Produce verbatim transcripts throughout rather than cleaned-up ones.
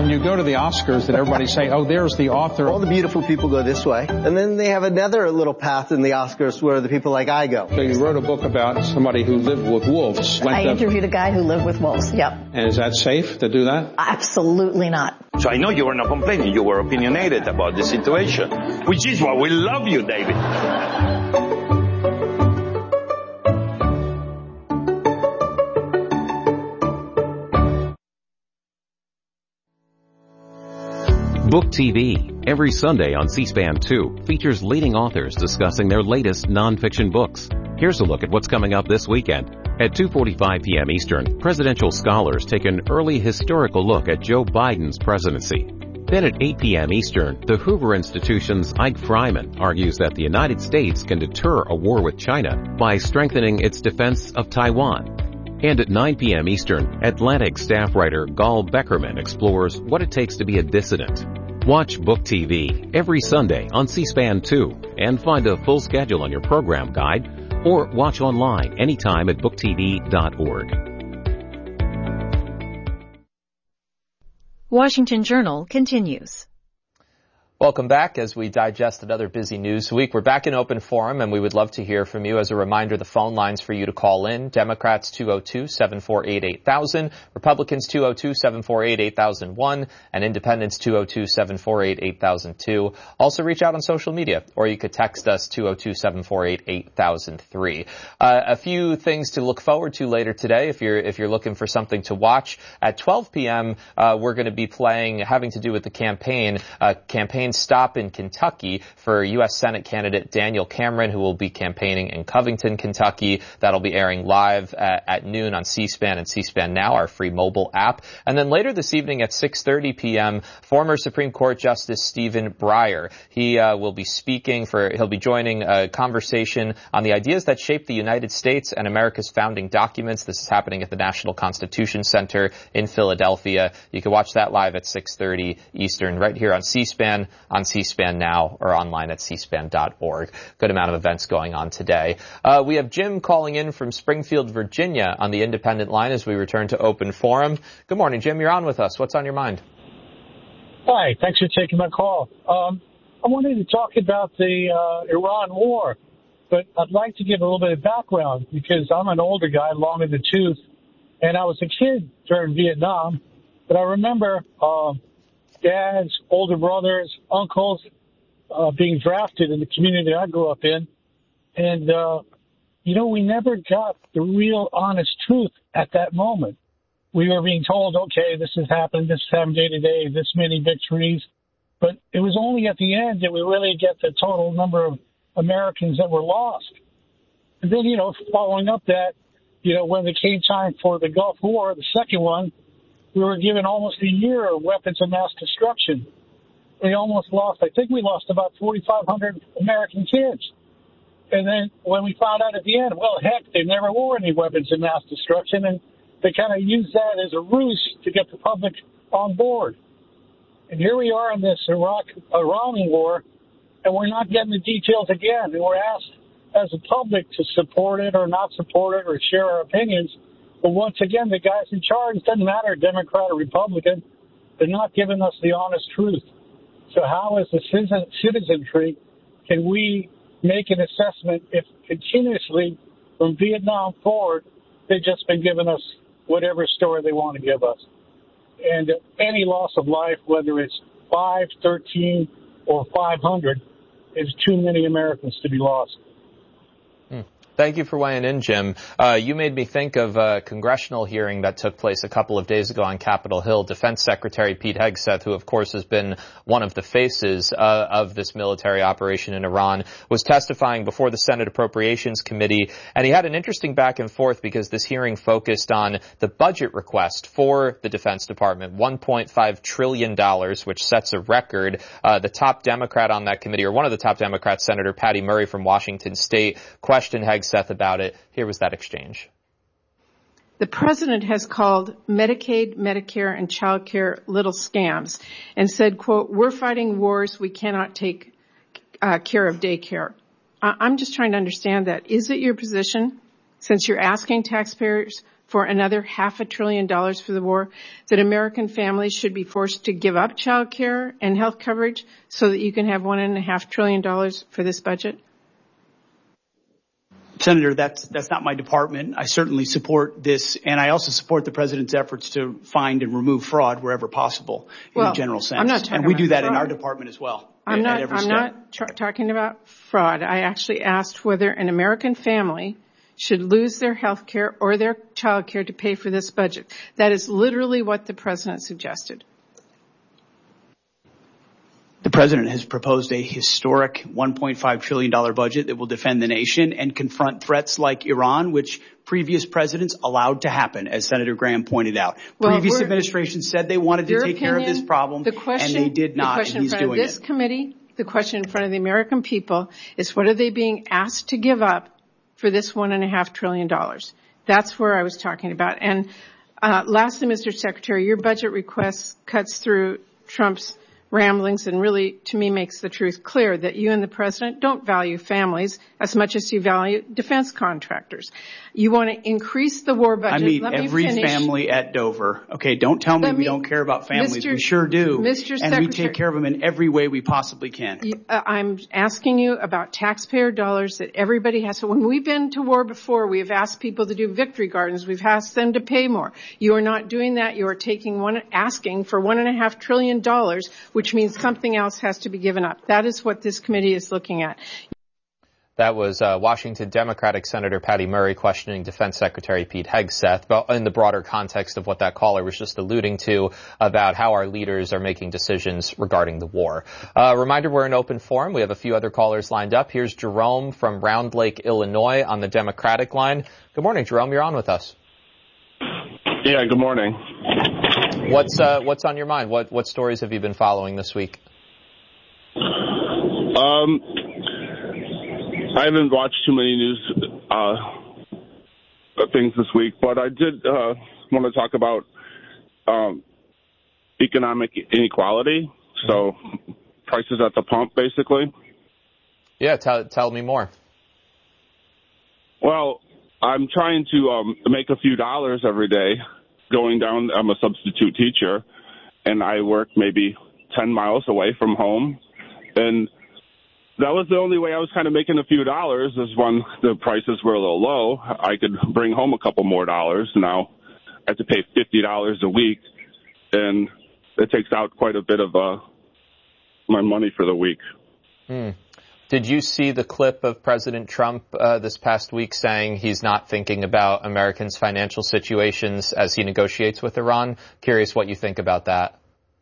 when you go to the Oscars, that everybody say, oh, there's the author. All the beautiful people go this way. And then they have another little path in the Oscars where the people like I go. So you wrote a book about somebody who lived with wolves. I interviewed a guy who lived with wolves, yep. And is that safe to do that? Absolutely not. So I know you were not complaining. You were opinionated about the situation, which is why we love you, David. Book T V, every Sunday on C-SPAN two, features leading authors discussing their latest nonfiction books. Here's a look at what's coming up this weekend. At two forty-five p.m. Eastern, presidential scholars take an early historical look at Joe Biden's presidency. Then at eight p.m. Eastern, the Hoover Institution's Ike Fryman argues that the United States can deter a war with China by strengthening its defense of Taiwan. And at nine p.m. Eastern, Atlantic staff writer Gal Beckerman explores what it takes to be a dissident. Watch Book T V every Sunday on C-SPAN two and find a full schedule on your program guide, or watch online anytime at book t v dot org. Washington Journal continues. Welcome back as we digest another busy news week. We're back in open forum, and we would love to hear from you. As a reminder, the phone lines for you to call in: Democrats two oh two, seven four eight, eight thousand, Republicans two oh two, seven four eight, eight thousand one, and Independents two oh two, seven four eight, eight thousand two. Also reach out on social media, or you could text us two oh two, seven four eight, eight thousand three. Uh, a few things to look forward to later today if you're if you're looking for something to watch. At twelve p.m., uh, we're going to be playing, having to do with the campaign, uh, campaign stop in Kentucky for U S Senate candidate Daniel Cameron, who will be campaigning in Covington, Kentucky. That'll be airing live at, at noon on C-SPAN and C-SPAN Now, our free mobile app. And then later this evening at six thirty p.m., former Supreme Court Justice Stephen Breyer. He uh, will be speaking for, he'll be joining a conversation on the ideas that shape the United States and America's founding documents. This is happening at the National Constitution Center in Philadelphia. You can watch that live at six thirty Eastern right here on C-SPAN, on C-SPAN Now, or online at c span dot org. Good amount of events going on today. Uh, we have Jim calling in from Springfield, Virginia on the independent line as we return to open forum. Good morning, Jim. You're on with us. What's on your mind? Hi. Thanks for taking my call. Um, I wanted to talk about the uh, Iran war, but I'd like to give a little bit of background because I'm an older guy, long in the tooth, and I was a kid during Vietnam, but I remember uh, dads, older brothers, uncles uh, being drafted in the community I grew up in. And, uh, you know, we never got the real honest truth at that moment. We were being told, okay, this has happened, this is happening day to day, this many victories. But it was only at the end that we really get the total number of Americans that were lost. And then, you know, following up that, you know, when it came time for the Gulf War, the second one, we were given almost a year of weapons of mass destruction. We almost lost, I think we lost about forty-five hundred American kids. And then when we found out at the end, well, heck, they never wore any weapons of mass destruction, and they kind of used that as a ruse to get the public on board. And here we are in this Iraq-Iran war, and we're not getting the details again. And we're asked as a public to support it or not support it or share our opinions. But once again, the guys in charge, it doesn't matter, Democrat or Republican, they're not giving us the honest truth. So how, as a citizenry, can we make an assessment if continuously from Vietnam forward, they've just been giving us whatever story they want to give us? And any loss of life, whether it's five, thirteen, or five hundred, is too many Americans to be lost. Thank you for weighing in, Jim. Uh, you made me think of a congressional hearing that took place a couple of days ago on Capitol Hill. Defense Secretary Pete Hegseth, who of course has been one of the faces uh, of this military operation in Iran, was testifying before the Senate Appropriations Committee. And he had an interesting back and forth because this hearing focused on the budget request for the Defense Department, one point five trillion dollars, which sets a record. Uh, the top Democrat on that committee, or one of the top Democrats, Senator Patty Murray from Washington State, questioned Hegseth Seth about it. Here was that exchange. The president has called Medicaid, Medicare, and child care little scams and said, quote, we're fighting wars. We cannot take uh, care of daycare. I- I'm just trying to understand that. Is it your position, since you're asking taxpayers for another half a trillion dollars for the war, that American families should be forced to give up child care and health coverage so that you can have one and a half trillion dollars for this budget? Senator, that's that's not my department. I certainly support this, and I also support the president's efforts to find and remove fraud wherever possible in well, a general sense. I'm not talking and we about do that fraud. in our department as well. I'm at, not. At every I'm step. not tra- talking about fraud. I actually asked whether an American family should lose their health care or their child care to pay for this budget. That is literally what the president suggested. The president has proposed a historic one point five trillion dollars budget that will defend the nation and confront threats like Iran, which previous presidents allowed to happen, as Senator Graham pointed out. Well, previous administrations said they wanted to take opinion, care of this problem, the question, and they did not, the question and he's in front doing of this it. committee, the question in front of the American people is, what are they being asked to give up for this one and a half trillion dollars? That's where I was talking about. And uh, lastly, Mister Secretary, your budget request cuts through Trump's ramblings and really, to me, makes the truth clear that you and the president don't value families as much as you value defense contractors. You want to increase the war budget. I meet Let every me finish. family at Dover. Okay, don't tell me Let we me, don't care about families. Mister We sure do. Mister And Secretary, we take care of them in every way we possibly can. You, uh, I'm asking you about taxpayer dollars that everybody has. So when we've been to war before, we have asked people to do victory gardens. We've asked them to pay more. You are not doing that. You are taking one, asking for one and a half trillion dollars, which means something else has to be given up. That is what this committee is looking at. That was uh, Washington Democratic Senator Patty Murray questioning Defense Secretary Pete Hegseth, but in the broader context of what that caller was just alluding to about how our leaders are making decisions regarding the war. Uh, reminder, we're in open forum. We have a few other callers lined up. Here's Jerome from Round Lake, Illinois on the Democratic line. Good morning, Jerome. You're on with us. Yeah, good morning. What's uh, what's on your mind? What what stories have you been following this week? Um, I haven't watched too many news uh, things this week, but I did uh, want to talk about um, economic inequality. So prices at the pump, basically. Yeah, tell tell me more. Well, I'm trying to um, make a few dollars every day going down. I'm a substitute teacher, and I work maybe ten miles away from home. And that was the only way I was kind of making a few dollars, is when the prices were a little low. I could bring home a couple more dollars. Now I have to pay fifty dollars a week, and it takes out quite a bit of uh, my money for the week. Hmm. Did you see the clip of President Trump uh, this past week saying he's not thinking about Americans' financial situations as he negotiates with Iran? Curious what you think about that.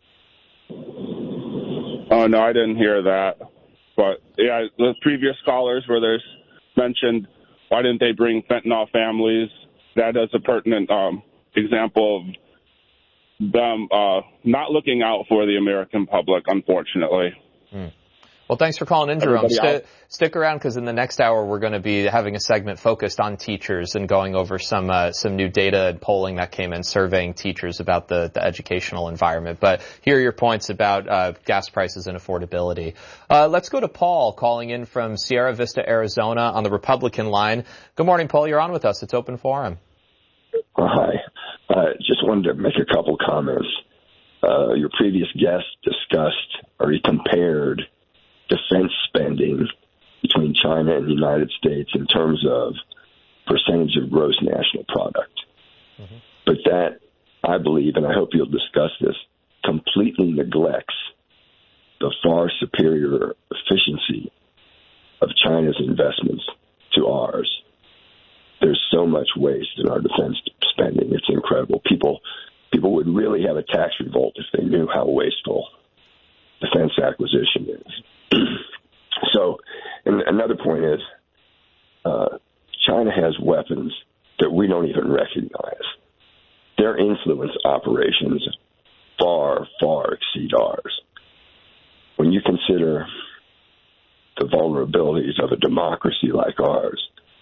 Oh, no, I didn't hear that. But, yeah, the previous scholars where there's mentioned, why didn't they bring fentanyl families? That is a pertinent um, example of them uh, not looking out for the American public, unfortunately. Hmm. Well, thanks for calling in, Jerome. St- stick around, because in the next hour we're going to be having a segment focused on teachers and going over some uh, some new data and polling that came in surveying teachers about the, the educational environment. But here are your points about uh, gas prices and affordability. Uh, let's go to Paul calling in from Sierra Vista, Arizona on the Republican line. Good morning, Paul. You're on with us. It's open forum. Hi. Uh, just wanted to make a couple comments. Uh, your previous guest discussed, or he compared defense spending between China and the United States in terms of percentage of gross national product. Mm-hmm. But that, I believe, and I hope you'll discuss this, completely neglects the far superior efficiency of China's investments to ours. There's so much waste in our defense spending. It's incredible. People, people would really have a tax revolt if they knew how wasteful defense acquisition is. So, and another point is, uh, China has weapons that we don't even recognize. Their influence operations far, far exceed ours. When you consider the vulnerabilities of a democracy like ours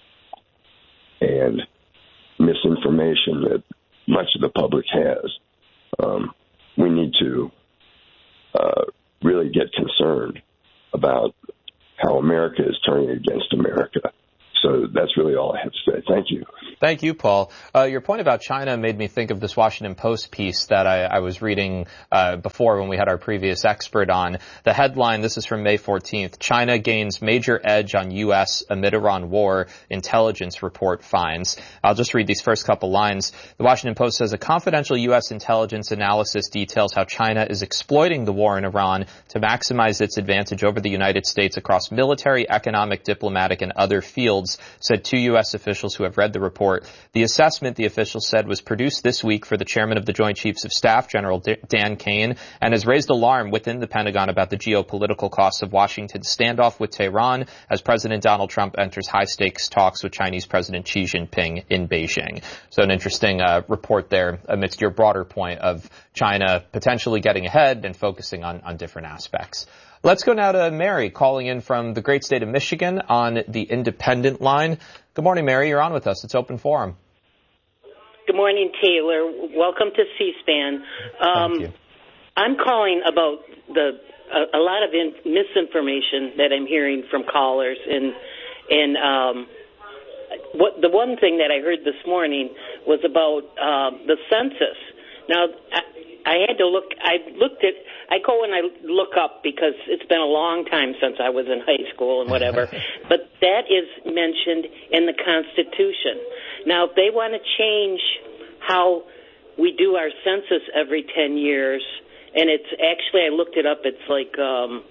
and misinformation that much of the public has, um, we need to uh, really get concerned about how America is turning against America. So that's really all I have to say. Thank you. Thank you, Paul. Uh, your point about China made me think of this Washington Post piece that I, I was reading uh, before when we had our previous expert on. The headline, this is from May fourteenth, China gains major edge on U S amid Iran war, intelligence report finds. I'll just read these first couple lines. The Washington Post says a confidential U S intelligence analysis details how China is exploiting the war in Iran to maximize its advantage over the United States across military, economic, diplomatic, and other fields, said two U S officials who have read the report. The assessment, the official said, was produced this week for the chairman of the Joint Chiefs of Staff, General Dan Kane, and has raised alarm within the Pentagon about the geopolitical costs of Washington's standoff with Tehran as President Donald Trump enters high-stakes talks with Chinese President Xi Jinping in Beijing. So an interesting uh, report there amidst your broader point of China potentially getting ahead and focusing on, on different aspects. Let's go now to Mary calling in from the great state of Michigan on the independent line. Good morning, Mary. You're on with us. It's open forum. Good morning, Taylor. Welcome to C-SPAN. Um, Thank you. I'm calling about the a, a lot of in, misinformation that I'm hearing from callers, and and um, what the one thing that I heard this morning was about uh, the census. Now, I, I had to look. I looked at. I go and I look up because it's been a long time since I was in high school and whatever. But that is mentioned in the Constitution. Now, if they want to change how we do our census every ten years, and it's actually, I looked it up, it's like, um,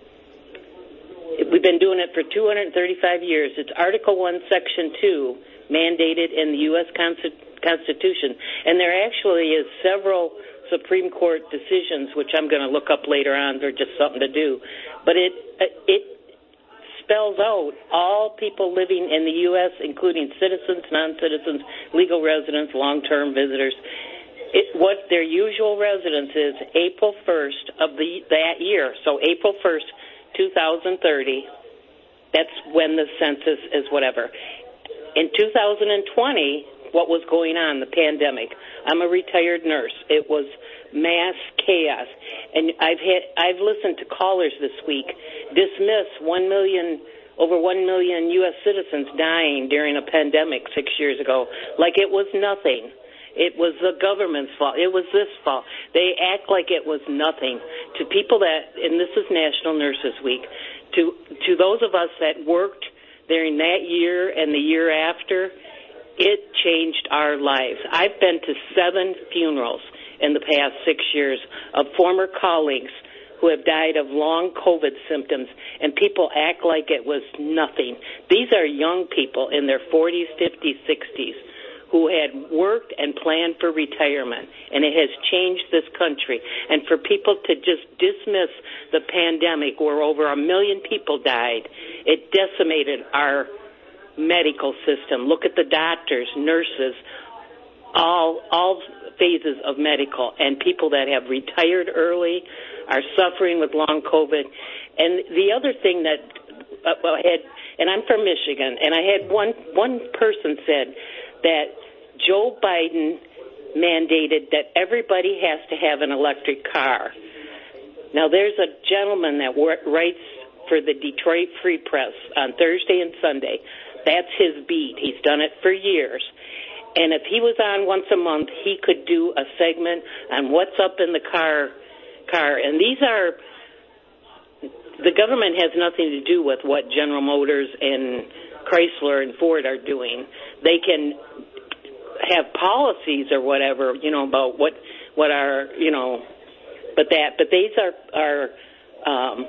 we've been doing it for two hundred thirty-five years. It's Article one, Section two, mandated in the U S Constitution. And there actually is several Supreme Court decisions, which I'm going to look up later on. They're just something to do. But it it spells out all people living in the U S, including citizens, non-citizens, legal residents, long-term visitors. It, what their usual residence is April first of the that year. So April first, two thousand thirty, that's when the census is whatever. In two thousand twenty, what was going on, the pandemic. I'm a retired nurse. It was mass chaos. And I've had, I've listened to callers this week dismiss one million, over one million U S citizens dying during a pandemic six years ago like it was nothing. It was the government's fault. It was this fault. They act like it was nothing. To people that, and this is National Nurses Week, to, to those of us that worked during that year and the year after, it changed our lives. I've been to seven funerals in the past six years of former colleagues who have died of long COVID symptoms, and people act like it was nothing. These are young people in their forties, fifties, sixties who had worked and planned for retirement, and it has changed this country. And for people to just dismiss the pandemic where over a million people died, it decimated our medical system. Look at the doctors, nurses, all all phases of medical, and people that have retired early are suffering with long COVID. And the other thing that uh, I had, and I'm from Michigan, and I had one one person said that Joe Biden mandated that everybody has to have an electric car. Now, there's a gentleman that writes for the Detroit Free Press on Thursday and Sunday. That's his beat. He's done it for years. And if he was on once a month, he could do a segment on what's up in the car. car. And these are, the government has nothing to do with what General Motors and Chrysler and Ford are doing. They can have policies or whatever, you know, about what, what are, you know, but that, but these are, are, um,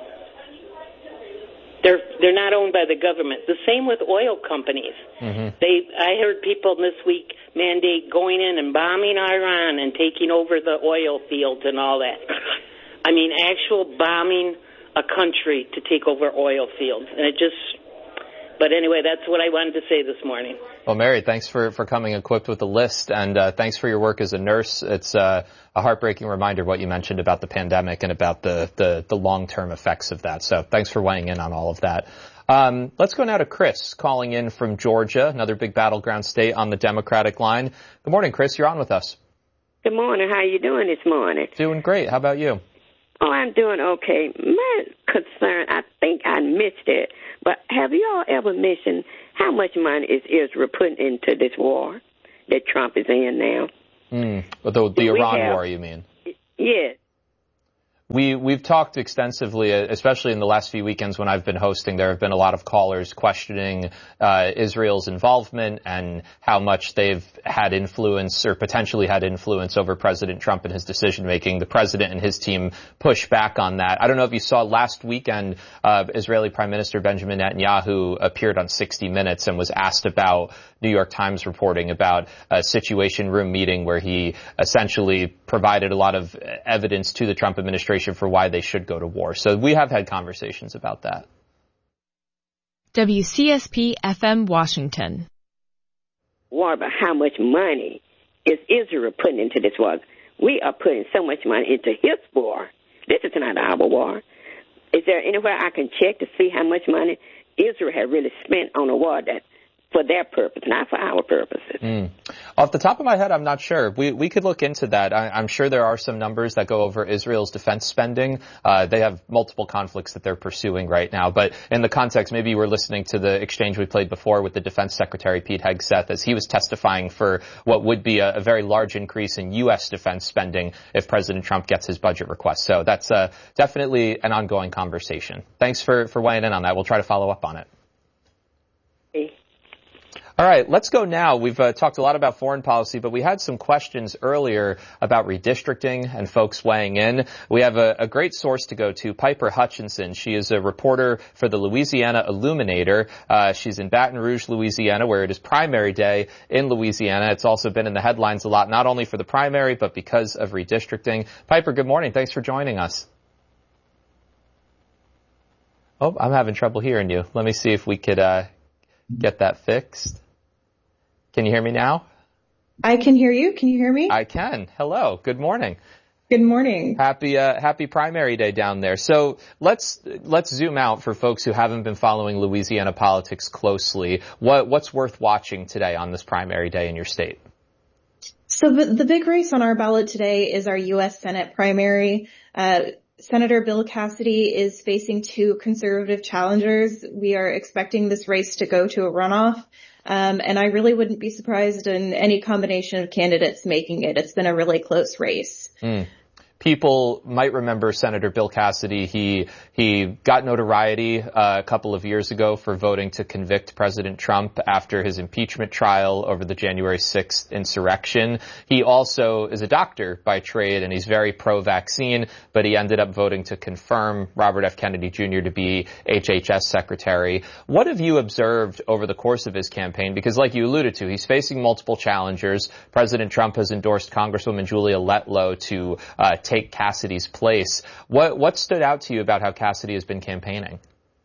They're they're not owned by the government. The same with oil companies. Mm-hmm. They I heard people this week mandate going in and bombing Iran and taking over the oil fields and all that. I mean, actual bombing a country to take over oil fields, and it just. But anyway, that's what I wanted to say this morning. Well, Mary, thanks for, for coming equipped with a list, and uh, thanks for your work as a nurse. It's uh, a heartbreaking reminder what you mentioned about the pandemic and about the, the, the long-term effects of that. So thanks for weighing in on all of that. Um, let's go now to Chris calling in from Georgia, another big battleground state on the Democratic line. Good morning, Chris. You're on with us. Good morning. How are you doing this morning? Doing great. How about you? Oh, I'm doing okay. My concern, I think I missed it, but have you all ever mentioned how much money is Israel putting into this war that Trump is in now? Mm, the the Iran have, war, you mean? Yes. We, we've talked extensively, especially in the last few weekends when I've been hosting. There have been a lot of callers questioning uh, Israel's involvement and how much they've had influence or potentially had influence over President Trump and his decision-making. The president and his team push back on that. I don't know if you saw last weekend, uh, Israeli Prime Minister Benjamin Netanyahu appeared on sixty minutes and was asked about New York Times reporting about a Situation Room meeting where he essentially provided a lot of evidence to the Trump administration for why they should go to war. So we have had conversations about that. W C S P F M Washington. War, but how much money is Israel putting into this war? We are putting so much money into his war. This is not our war. Is there anywhere I can check to see how much money Israel had really spent on a war that for their purpose, not for our purposes? Mm. Off the top of my head, I'm not sure. We we could look into that. I, I'm sure there are some numbers that go over Israel's defense spending. Uh, they have multiple conflicts that they're pursuing right now. But in the context, maybe you were listening to the exchange we played before with the Defense Secretary Pete Hegseth as he was testifying for what would be a, a very large increase in U S defense spending if President Trump gets his budget request. So that's uh, definitely an ongoing conversation. Thanks for, for weighing in on that. We'll try to follow up on it. All right, let's go now. We've uh, talked a lot about foreign policy, but we had some questions earlier about redistricting and folks weighing in. We have a, a great source to go to, Piper Hutchinson. She is a reporter for the Louisiana Illuminator. Uh, she's in Baton Rouge, Louisiana, where it is primary day in Louisiana. It's also been in the headlines a lot, not only for the primary, but because of redistricting. Piper, good morning. Thanks for joining us. Oh, I'm having trouble hearing you. Let me see if we could uh, get that fixed. Can you hear me now? I can hear you. Can you hear me? I can. Hello. Good morning. Good morning. Happy uh, happy primary day down there. So let's let's zoom out for folks who haven't been following Louisiana politics closely. What what's worth watching today on this primary day in your state? So the, the big race on our ballot today is our U S Senate primary. Uh, Senator Bill Cassidy is facing two conservative challengers. We are expecting this race to go to a runoff. Um, and I really wouldn't be surprised in any combination of candidates making it. It's been a really close race. Mm. People might remember Senator Bill Cassidy. He he got notoriety uh, a couple of years ago for voting to convict President Trump after his impeachment trial over the January sixth insurrection. He also is a doctor by trade, and he's very pro-vaccine, but he ended up voting to confirm Robert F. Kennedy Junior to be H H S Secretary. What have you observed over the course of his campaign? Because like you alluded to, he's facing multiple challengers. President Trump has endorsed Congresswoman Julia Letlow to uh, take take Cassidy's place. What what stood out to you about how Cassidy has been campaigning?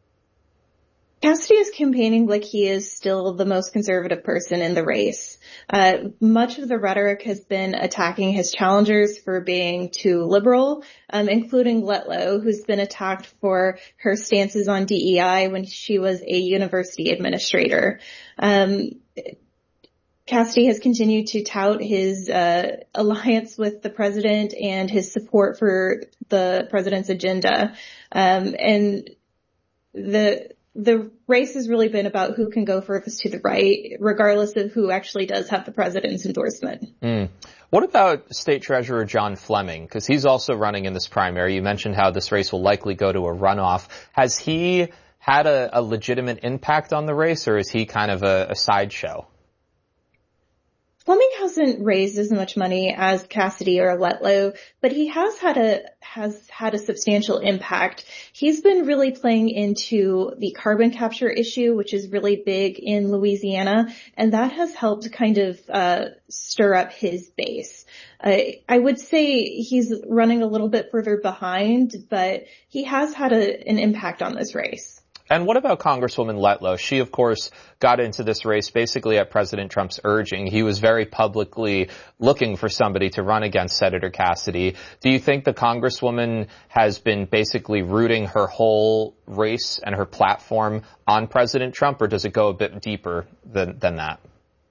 Cassidy is campaigning like he is still the most conservative person in the race. Uh, much of the rhetoric has been attacking his challengers for being too liberal, um, including Letlow, who's been attacked for her stances on D E I when she was a university administrator. Um, Cassidy has continued to tout his uh, alliance with the president and his support for the president's agenda. Um, and the the race has really been about who can go furthest to the right, regardless of who actually does have the president's endorsement. Mm. What about State Treasurer John Fleming? Because he's also running in this primary. You mentioned how this race will likely go to a runoff. Has he had a, a legitimate impact on the race, or is he kind of a, a sideshow? Fleming hasn't raised as much money as Cassidy or Letlow, but he has had a has had a substantial impact. He's been really playing into the carbon capture issue, which is really big in Louisiana, and that has helped kind of uh stir up his base. Uh, I would say he's running a little bit further behind, but he has had a, an impact on this race. And what about Congresswoman Letlow? She, of course, got into this race basically at President Trump's urging. He was very publicly looking for somebody to run against Senator Cassidy. Do you think the Congresswoman has been basically rooting her whole race and her platform on President Trump, or does it go a bit deeper than, than that?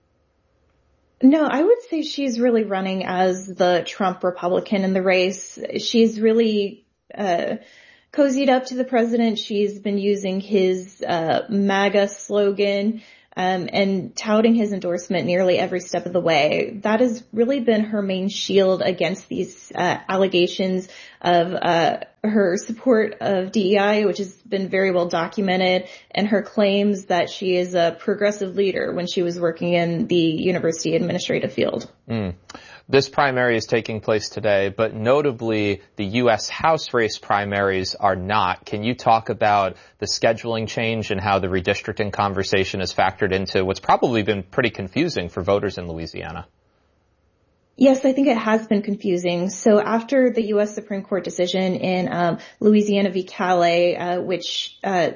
No, I would say she's really running as the Trump Republican in the race. She's really uh, cozied up to the president. She's been using his uh, MAGA slogan um, and touting his endorsement nearly every step of the way. That has really been her main shield against these uh, allegations of uh, her support of D E I, which has been very well documented, and her claims that she is a progressive leader when she was working in the university administrative field. Mm. This primary is taking place today, but notably the U S House race primaries are not. Can you talk about the scheduling change and how the redistricting conversation is factored into what's probably been pretty confusing for voters in Louisiana? Yes, I think it has been confusing. So after the U S Supreme Court decision in um, Louisiana v. Calais, uh, which uh,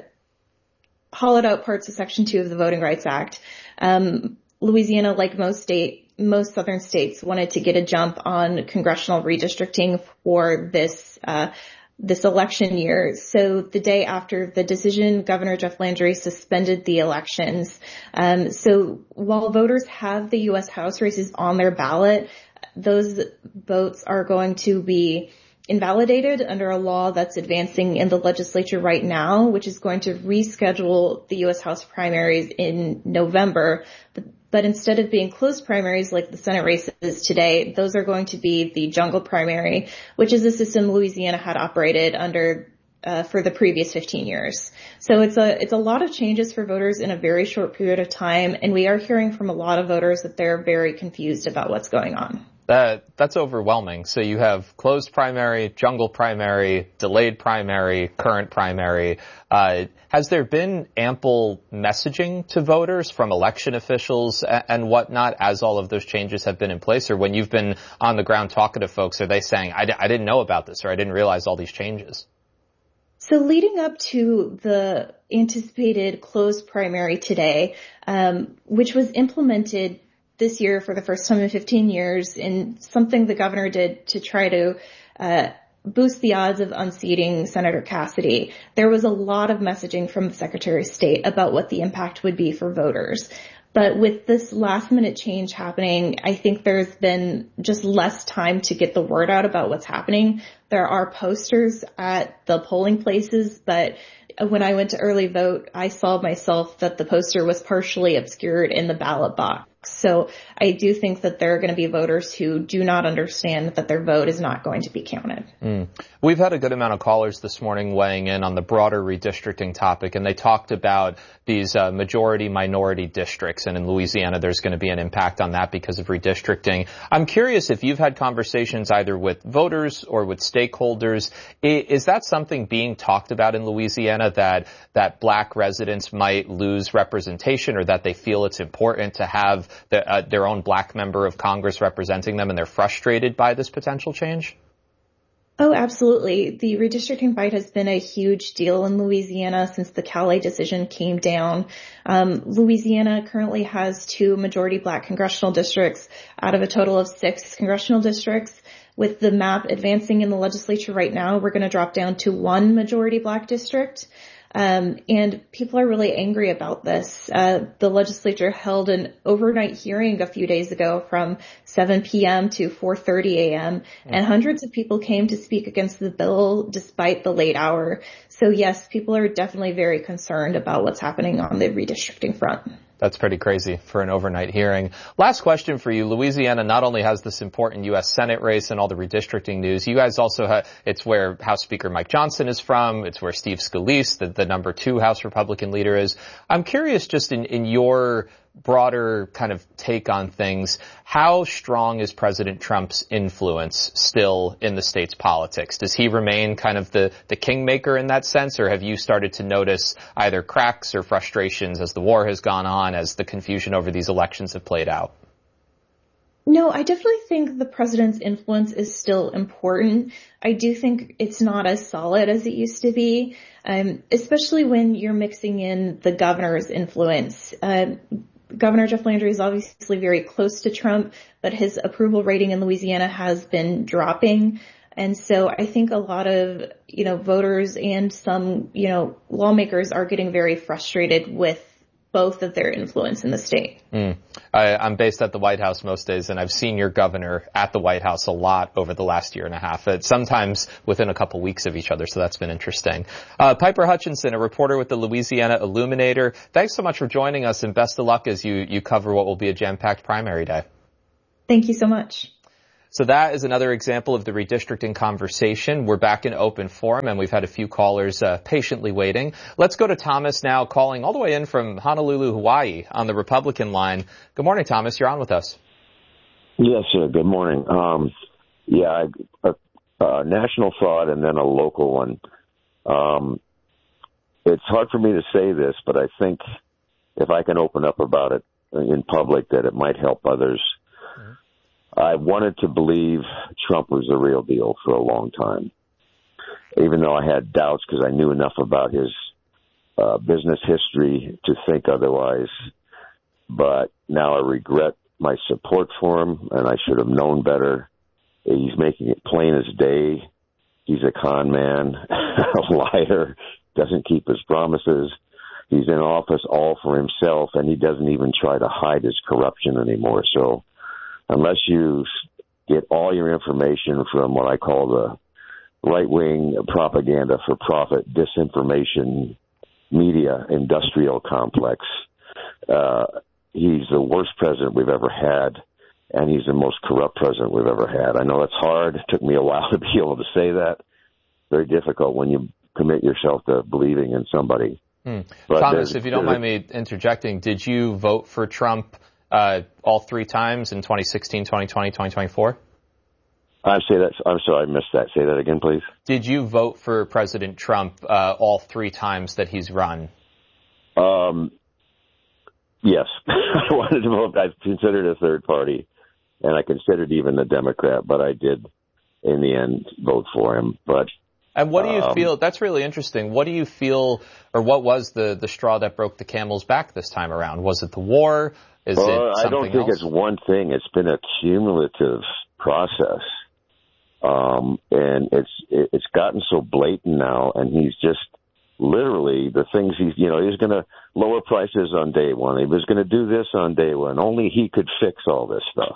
hollowed out parts of Section two of the Voting Rights Act, um, Louisiana, like most state, most southern states, wanted to get a jump on congressional redistricting for this uh, this election year. So the day after the decision, Governor Jeff Landry suspended the elections. Um, so while voters have the U S House races on their ballot, those votes are going to be invalidated under a law that's advancing in the legislature right now, which is going to reschedule the U S House primaries in November. But, but instead of being closed primaries like the Senate races today, those are going to be the jungle primary, which is a system Louisiana had operated under uh, for the previous fifteen years. So it's a it's a lot of changes for voters in a very short period of time, and we are hearing from a lot of voters that they're very confused about what's going on. That, that's overwhelming. So you have closed primary, jungle primary, delayed primary, current primary. Uh, has there been ample messaging to voters from election officials and, and whatnot as all of those changes have been in place? Or when you've been on the ground talking to folks, are they saying, I, d- I didn't know about this, or I didn't realize all these changes? So leading up to the anticipated closed primary today, um, which was implemented this year for the first time in fifteen years, and something the governor did to try to uh, boost the odds of unseating Senator Cassidy, there was a lot of messaging from the Secretary of State about what the impact would be for voters. But with this last minute change happening, I think there's been just less time to get the word out about what's happening. There are posters at the polling places, but when I went to early vote, I saw myself that the poster was partially obscured in the ballot box. So I do think that there are going to be voters who do not understand that their vote is not going to be counted. Mm. We've had a good amount of callers this morning weighing in on the broader redistricting topic, and they talked about these uh, majority-minority districts, and in Louisiana there's going to be an impact on that because of redistricting. I'm curious if you've had conversations either with voters or with stakeholders. Is that something being talked about in Louisiana, that that black residents might lose representation, or that they feel it's important to have the, uh, their own black member of Congress representing them, and they're frustrated by this potential change? Oh, absolutely. The redistricting fight has been a huge deal in Louisiana since the Calais decision came down. Um, Louisiana currently has two majority black congressional districts out of a total of six congressional districts. With the map advancing in the legislature right now, we're going to drop down to one majority black district. Um, and people are really angry about this. Uh, the legislature held an overnight hearing a few days ago from seven p.m. to four thirty a.m. and hundreds of people came to speak against the bill despite the late hour. So yes, people are definitely very concerned about what's happening on the redistricting front. That's pretty crazy for an overnight hearing. Last question for you. Louisiana not only has this important U S Senate race and all the redistricting news, you guys also have, it's where House Speaker Mike Johnson is from. It's where Steve Scalise, the, the number two House Republican leader, is. I'm curious, just in, in your broader kind of take on things, how strong is President Trump's influence still in the state's politics? Does he remain kind of the, the kingmaker in that sense, or have you started to notice either cracks or frustrations as the war has gone on, as the confusion over these elections have played out? No, I definitely think the president's influence is still important. I do think it's not as solid as it used to be, um, especially when you're mixing in the governor's influence. Uh, Governor Jeff Landry is obviously very close to Trump, but his approval rating in Louisiana has been dropping. And so I think a lot of, you know, voters and some, you know, lawmakers are getting very frustrated with both of their influence in the state. Mm. I, I'm based at the White House most days, and I've seen your governor at the White House a lot over the last year and a half, it's sometimes within a couple weeks of each other, so that's been interesting. Uh, Piper Hutchinson, a reporter with the Louisiana Illuminator, thanks so much for joining us, and best of luck as you, you cover what will be a jam-packed primary day. Thank you so much. So that is another example of the redistricting conversation. We're back in open forum, and we've had a few callers uh, patiently waiting. Let's go to Thomas now, calling all the way in from Honolulu, Hawaii, on the Republican line. Good morning, Thomas. You're on with us. Yes, sir. Good morning. Um, yeah, a, a national thought and then a local one. Um, it's hard for me to say this, but I think if I can open up about it in public, that it might help others. I wanted to believe Trump was the real deal for a long time, even though I had doubts because I knew enough about his uh, business history to think otherwise. But now I regret my support for him, and I should have known better. He's making it plain as day. He's a con man, a liar, doesn't keep his promises. He's in office all for himself, and he doesn't even try to hide his corruption anymore. So unless you get all your information from what I call the right-wing propaganda for profit, disinformation, media, industrial complex, uh, he's the worst president we've ever had, and he's the most corrupt president we've ever had. I know that's hard. It took me a while to be able to say that. Very difficult when you commit yourself to believing in somebody. Hmm. Thomas, if you don't mind me interjecting, did you vote for Trump Uh, all three times in twenty sixteen, twenty twenty, twenty twenty-four? I say that. I'm sorry, I missed that. Say that again, please. Did you vote for President Trump uh, all three times that he's run? Um, yes. I wanted to vote. I considered a third party, and I considered even the Democrat, but I did, in the end, vote for him. But And what do you um, feel, that's really interesting, what do you feel, or what was the, the straw that broke the camel's back this time around? Was it the war? Is well, it something I don't think else? it's one thing. It's been a cumulative process. Um, and it's, it's gotten so blatant now, and he's just literally the things he's, you know, he's going to lower prices on day one. He was going to do this on day one. Only he could fix all this stuff.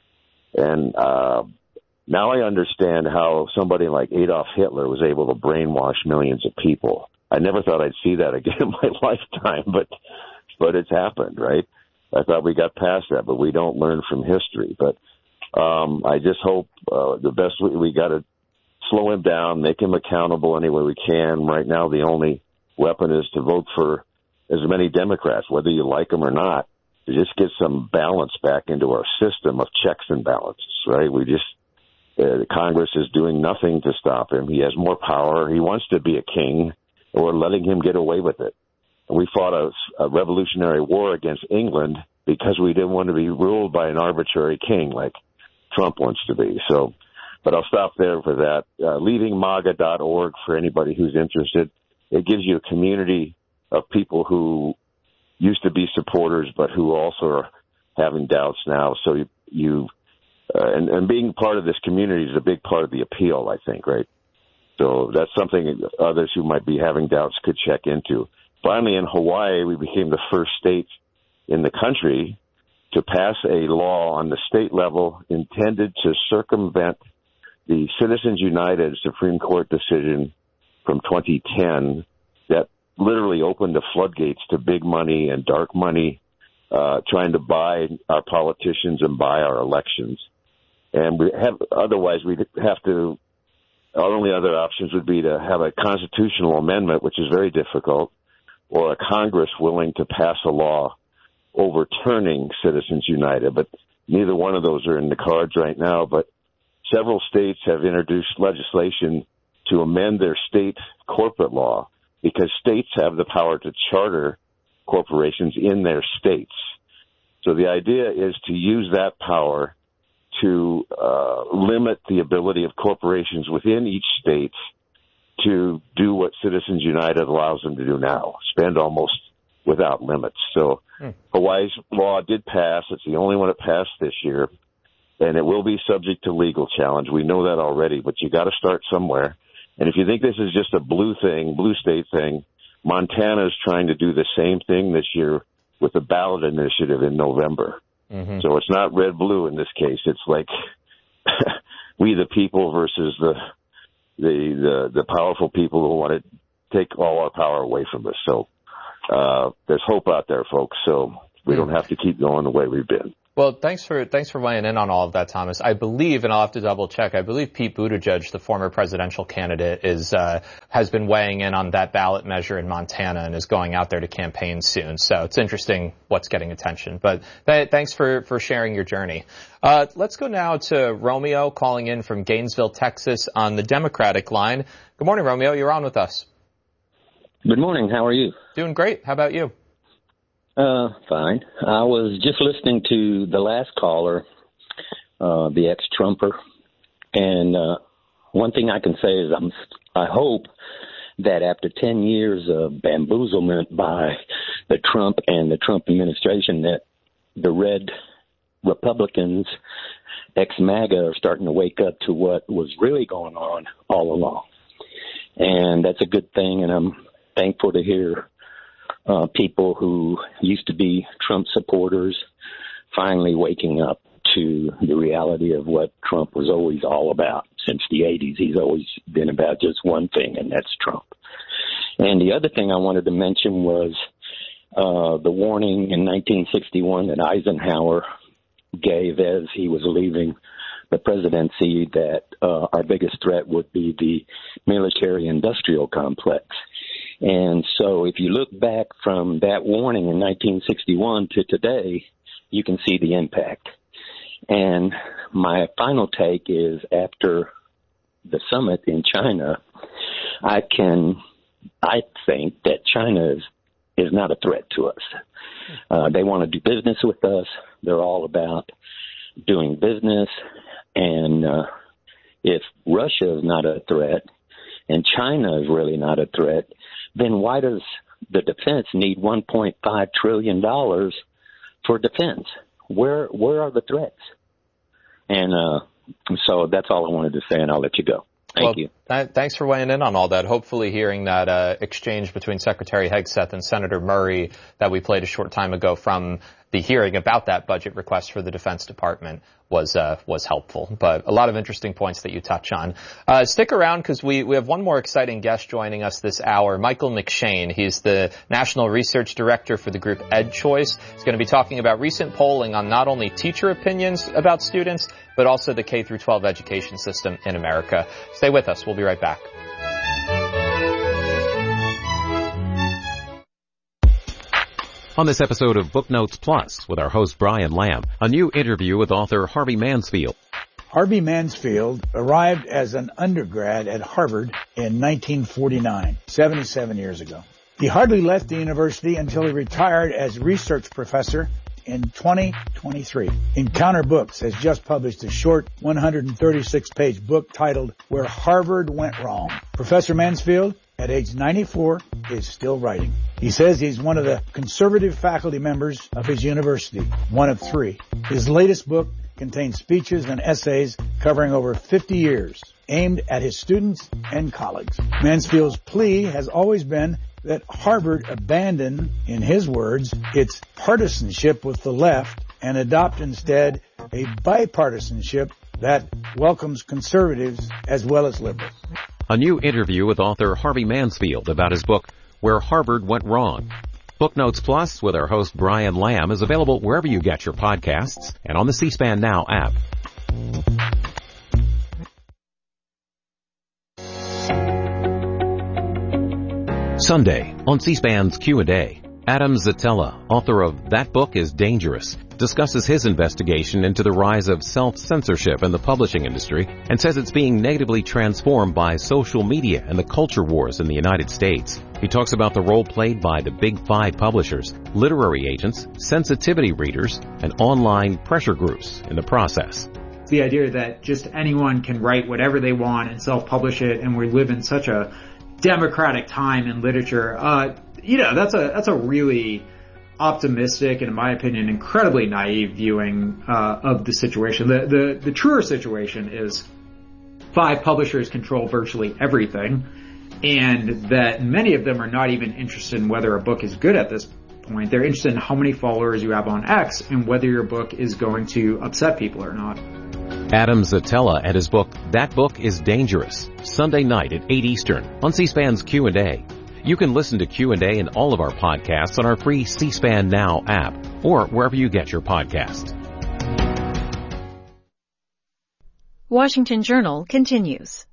And, uh, now I understand how somebody like Adolf Hitler was able to brainwash millions of people. I never thought I'd see that again in my lifetime, but, but it's happened, right? I thought we got past that, but we don't learn from history. But um, I just hope uh, the best we, we got to slow him down, make him accountable any way we can. Right now, the only weapon is to vote for as many Democrats, whether you like them or not, to just get some balance back into our system of checks and balances, right? We just uh, Congress is doing nothing to stop him. He has more power. He wants to be a king, and we're letting him get away with it. We fought a, a revolutionary war against England because we didn't want to be ruled by an arbitrary king like Trump wants to be. So, but I'll stop there for that. Uh, leaving maga dot org for anybody who's interested. It gives you a community of people who used to be supporters, but who also are having doubts now. So you, you uh, and, and being part of this community is a big part of the appeal, I think, right? So that's something others who might be having doubts could check into. Finally, in Hawaii, we became the first state in the country to pass a law on the state level intended to circumvent the Citizens United Supreme Court decision from twenty ten that literally opened the floodgates to big money and dark money uh, trying to buy our politicians and buy our elections. And we have otherwise we'd have to, our only other options would be to have a constitutional amendment, which is very difficult, or a Congress willing to pass a law overturning Citizens United. But neither one of those are in the cards right now. But several states have introduced legislation to amend their state corporate law because states have the power to charter corporations in their states. So the idea is to use that power to uh, limit the ability of corporations within each state to do what Citizens United allows them to do now, spend almost without limits. So hmm. Hawaii's law did pass. It's the only one that passed this year, and it will be subject to legal challenge. We know that already, but you got to start somewhere. And if you think this is just a blue thing, blue state thing, Montana is trying to do the same thing this year with a ballot initiative in November. Mm-hmm. So it's not red blue in this case. It's like we the people versus the the the, the powerful people who want to take all our power away from us. So uh, there's hope out there, folks. So we don't have to keep going the way we've been. Well, thanks for thanks for weighing in on all of that, Thomas. I believe, and I'll have to double check, I believe Pete Buttigieg, the former presidential candidate, is uh, has been weighing in on that ballot measure in Montana and is going out there to campaign soon. So it's interesting what's getting attention. But th- thanks for, for sharing your journey. Uh, let's go now to Romeo calling in from Gainesville, Texas on the Democratic line. Good morning, Romeo. You're on with us. Good morning. How are you? Doing great. How about you? Uh, fine. I was just listening to the last caller, uh, the ex-Trumper, and uh, one thing I can say is I'm, I hope that after ten years of bamboozlement by the Trump and the Trump administration, that the red Republicans, ex-MAGA, are starting to wake up to what was really going on all along. And that's a good thing, and I'm thankful to hear Uh, people who used to be Trump supporters finally waking up to the reality of what Trump was always all about. Since the eighties, he's always been about just one thing, and that's Trump. And the other thing I wanted to mention was uh, the warning in nineteen sixty-one that Eisenhower gave as he was leaving the presidency that uh, our biggest threat would be the military-industrial complex. And so if you look back from that warning in nineteen sixty-one to today, you can see the impact. And my final take is after the summit in China, I can, I think that China is, is not a threat to us. Uh, they want to do business with us. They're all about doing business. And uh, if Russia is not a threat and China is really not a threat, then why does the defense need one point five trillion dollars for defense? Where where are the threats? And uh, so that's all I wanted to say, and I'll let you go. Thank well, you. Th- thanks for weighing in on all that. Hopefully hearing that uh, exchange between Secretary Hegseth and Senator Murray that we played a short time ago from the hearing about that budget request for the Defense Department was uh, was helpful. But a lot of interesting points that you touch on. Uh, stick around because we, we have one more exciting guest joining us this hour, Michael McShane. He's the National Research Director for the group EdChoice. He's going to be talking about recent polling on not only teacher opinions about students, but also the K through twelve education system in America. Stay with us. We'll be right back. On this episode of Book Notes Plus with our host Brian Lamb, a new interview with author Harvey Mansfield. Harvey Mansfield arrived as an undergrad at Harvard in nineteen forty-nine, seventy-seven years ago. He hardly left the university until he retired as research professor in twenty twenty-three. Encounter Books has just published a short one hundred thirty-six page book titled Where Harvard Went Wrong. Professor Mansfield, at age ninety-four, is still writing. He says he's one of the conservative faculty members of his university, one of three. His latest book contains speeches and essays covering over fifty years, aimed at his students and colleagues. Mansfield's plea has always been that Harvard abandon, in his words, its partisanship with the left and adopt instead a bipartisanship that welcomes conservatives as well as liberals. A new interview with author Harvey Mansfield about his book, Where Harvard Went Wrong. Book Notes Plus with our host Brian Lamb is available wherever you get your podcasts and on the C-SPAN Now app. Sunday on C-SPAN's Q and A, Adam Zitella, author of That Book is Dangerous, discusses his investigation into the rise of self-censorship in the publishing industry and says it's being negatively transformed by social media and the culture wars in the United States. He talks about the role played by the big five publishers, literary agents, sensitivity readers, and online pressure groups in the process. The idea that just anyone can write whatever they want and self-publish it, and we live in such a democratic time in literature, uh, you know, that's a that's a really optimistic and, in my opinion, incredibly naive viewing uh, of the situation. The, the the truer situation is five publishers control virtually everything, and that many of them are not even interested in whether a book is good at this point. They're interested in how many followers you have on X and whether your book is going to upset people or not. Adam Zatella and his book, That Book is Dangerous, Sunday night at eight Eastern on C-SPAN's Q and A. You can listen to Q and A and all of our podcasts on our free C-SPAN Now app or wherever you get your podcasts. Washington Journal continues.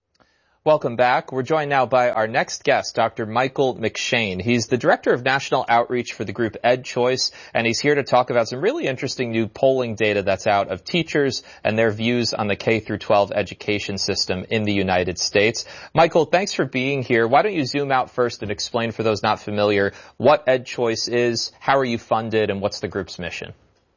Welcome back. We're joined now by our next guest, Doctor Michael McShane. He's the Director of National Outreach for the group EdChoice, and he's here to talk about some really interesting new polling data that's out of teachers and their views on the K through twelve education system in the United States. Michael, thanks for being here. Why don't you zoom out first and explain for those not familiar what EdChoice is, how are you funded, and what's the group's mission?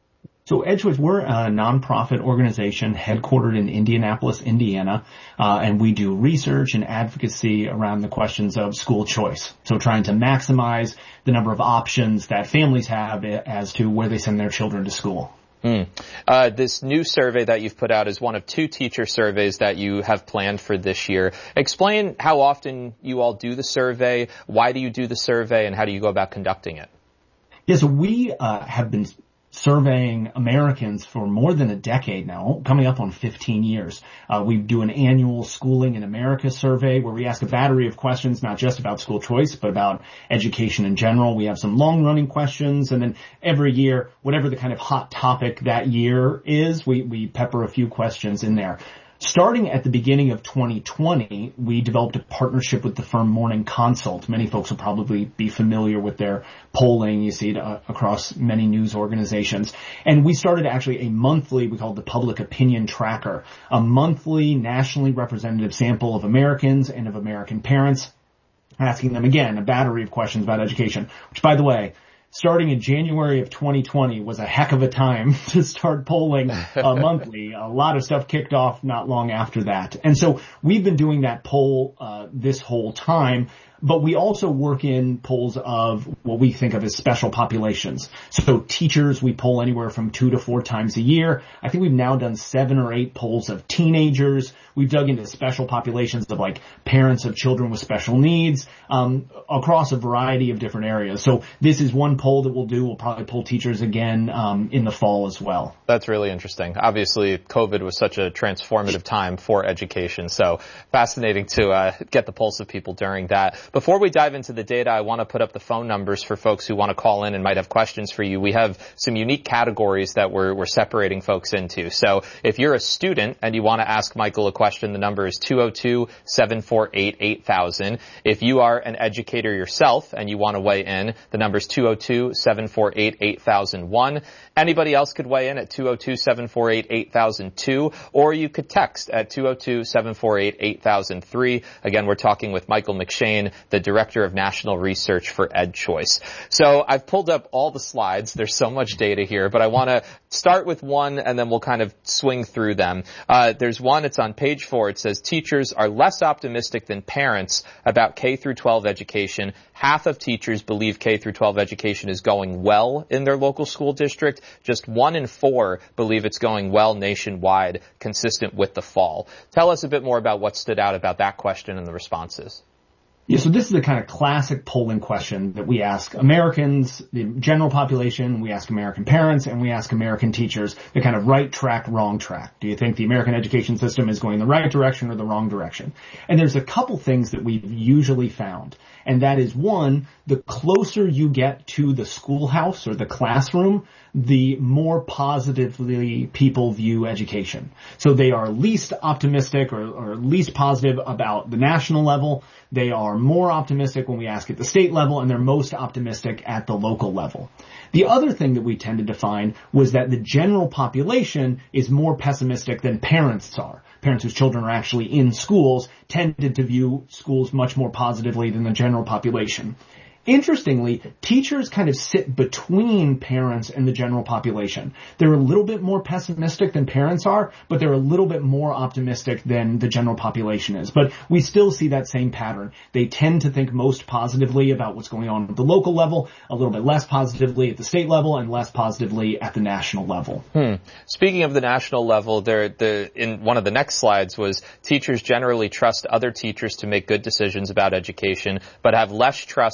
So EdChoice, we're a nonprofit organization headquartered in Indianapolis, Indiana, uh, and we do research and advocacy around the questions of school choice. So trying to maximize the number of options that families have as to where they send their children to school. Mm. Uh, this new survey that you've put out is one of two teacher surveys that you have planned for this year. Explain how often you all do the survey, why do you do the survey, and how do you go about conducting it? Yeah, so we uh, have been surveying Americans for more than a decade now, coming up on fifteen years. Uh, we do an annual Schooling in America survey where we ask a battery of questions, not just about school choice, but about education in general. We have some long-running questions, and then every year, whatever the kind of hot topic that year is, we, we pepper a few questions in there. Starting at the beginning of twenty twenty, we developed a partnership with the firm Morning Consult. Many folks will probably be familiar with their polling. You see it uh, across many news organizations. And we started actually a monthly, we call it the Public Opinion Tracker, a monthly nationally representative sample of Americans and of American parents, asking them, again, a battery of questions about education, which, by the way, starting in January of twenty twenty was a heck of a time to start polling uh, monthly. A lot of stuff kicked off not long after that. And so we've been doing that poll uh, this whole time. But we also work in polls of what we think of as special populations. So teachers, we poll anywhere from two to four times a year. I think we've now done seven or eight polls of teenagers. We've dug into special populations of like parents of children with special needs, um, across a variety of different areas. So this is one poll that we'll do. We'll probably poll teachers again, um, in the fall as well. That's really interesting. Obviously, COVID was such a transformative time for education. So fascinating to, uh, get the pulse of people during that. Before we dive into the data, I want to put up the phone numbers for folks who want to call in and might have questions for you. We have some unique categories that we're, we're separating folks into. So if you're a student and you want to ask Michael a question, the number is two oh two, seven four eight, eight thousand. If you are an educator yourself and you want to weigh in, the number is two oh two, seven four eight, eight thousand one. Anybody else could weigh in at two oh two, seven four eight, eight thousand two, or you could text at two oh two, seven four eight, eight thousand three. Again, we're talking with Michael McShane, the Director of National Research for EdChoice. So I've pulled up all the slides. There's so much data here, but I want to start with one and then we'll kind of swing through them. Uh, there's one, it's on page four. It says teachers are less optimistic than parents about K through twelve education. Half of teachers believe K through twelve education is going well in their local school district. Just one in four believe it's going well nationwide, consistent with the fall. Tell us a bit more about what stood out about that question and the responses. Yeah, so this is a kind of classic polling question that we ask Americans, the general population, we ask American parents, and we ask American teachers, the kind of right track, wrong track. Do you think the American education system is going in the right direction or the wrong direction? And there's a couple things that we've usually found. And that is, one, the closer you get to the schoolhouse or the classroom, the more positively people view education. So they are least optimistic or, or least positive about the national level. They are more optimistic when we ask at the state level, and they're most optimistic at the local level. The other thing that we tended to find was that the general population is more pessimistic than parents are. Parents whose children are actually in schools tended to view schools much more positively than the general population. Interestingly, teachers kind of sit between parents and the general population. They're a little bit more pessimistic than parents are, but they're a little bit more optimistic than the general population is. But we still see that same pattern. They tend to think most positively about what's going on at the local level, a little bit less positively at the state level, and less positively at the national level. Hmm. Speaking of the national level, there, the, in one of the next slides was teachers generally trust other teachers to make good decisions about education, but have less trust in their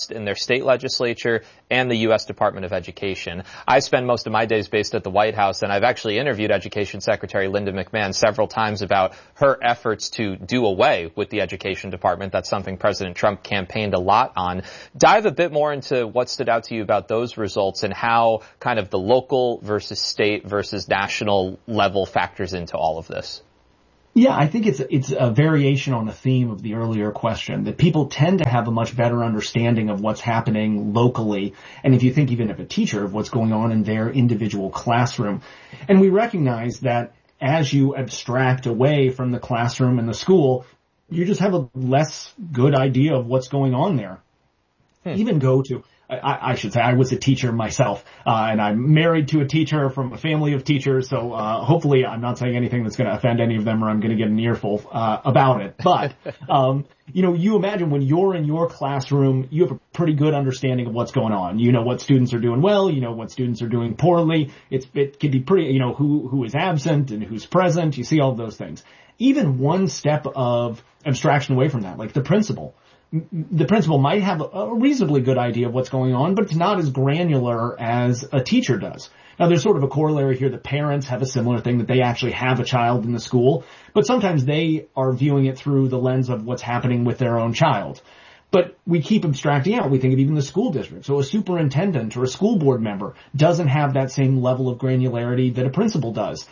state legislature and the U S Department of Education. I spend most of my days based at the White House, and I've actually interviewed Education Secretary Linda McMahon several times about her efforts to do away with the Education Department. That's something President Trump campaigned a lot on. Dive a bit more into what stood out to you about those results and how kind of the local versus state versus national level factors into all of this. Yeah, I think it's it's a variation on the theme of the earlier question, that people tend to have a much better understanding of what's happening locally. And if you think even of a teacher, of what's going on in their individual classroom. And we recognize that as you abstract away from the classroom and the school, you just have a less good idea of what's going on there. Hmm. Even go to... I, I should say I was a teacher myself, uh, and I'm married to a teacher from a family of teachers, so uh, hopefully I'm not saying anything that's going to offend any of them or I'm going to get an earful uh, about it. But, um, you know, you imagine when you're in your classroom, you have a pretty good understanding of what's going on. You know what students are doing well, you know what students are doing poorly. It's, it can be pretty, you know, who who is absent and who's present. You see all of those things. Even one step of abstraction away from that, like the principal. The principal might have a reasonably good idea of what's going on, but it's not as granular as a teacher does. Now, there's sort of a corollary here that parents have a similar thing, that they actually have a child in the school, but sometimes they are viewing it through the lens of what's happening with their own child. But we keep abstracting out. We think of even the school district. So a superintendent or a school board member doesn't have that same level of granularity that a principal does.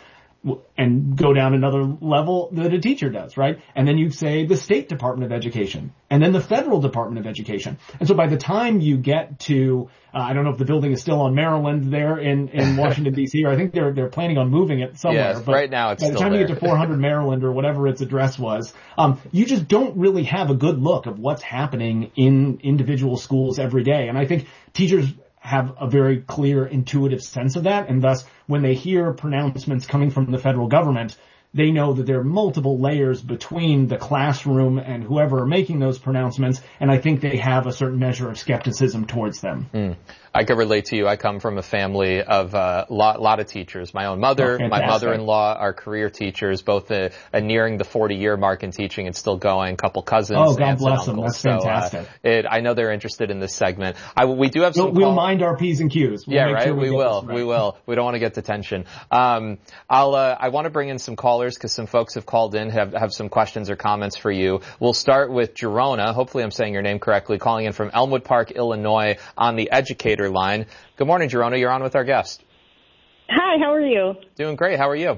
And go down another level that a teacher does, right? And then you say the State Department of Education, and then the Federal Department of Education. And so by the time you get to, uh, I don't know if the building is still on Maryland there in, in Washington, D C, or I think they're they're planning on moving it somewhere. Yes, but right now it's by the still time there. you get to four hundred Maryland or whatever its address was, um, you just don't really have a good look of what's happening in individual schools every day. And I think teachers have a very clear, intuitive sense of that, and thus, when they hear pronouncements coming from the federal government, they know that there are multiple layers between the classroom and whoever are making those pronouncements, and I think they have a certain measure of skepticism towards them. Mm. I can relate to you. I come from a family of a uh, lot, lot of teachers. My own mother, oh, my mother-in-law are career teachers, both uh, uh, nearing the forty-year mark in teaching and still going. A couple cousins, oh, God aunts bless and them. uncles. That's so, fantastic. Uh, it, I know they're interested in this segment. I, we do have some. We'll, we'll mind our P's and Q's. We'll yeah, make right. Sure we, we will. Right. We will. We don't want to get detention. Um, I'll. Uh, I want to bring in some callers because some folks have called in, have have some questions or comments for you. We'll start with Jerona. Hopefully, I'm saying your name correctly. Calling in from Elmwood Park, Illinois, on the educator line. Good morning, Jerona. You're on with our guest. Hi, how are you? Doing great. How are you?